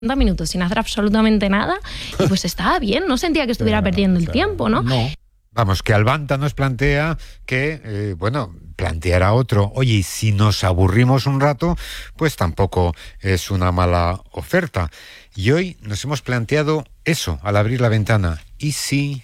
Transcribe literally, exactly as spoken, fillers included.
minutos sin hacer absolutamente nada y pues estaba bien, no sentía que estuviera claro, perdiendo el claro. tiempo, ¿no? No. Vamos, que Albanta nos plantea que, eh, bueno, planteará otro. Oye, y si nos aburrimos un rato, pues tampoco es una mala oferta. Y hoy nos hemos planteado eso al abrir la ventana. ¿Y si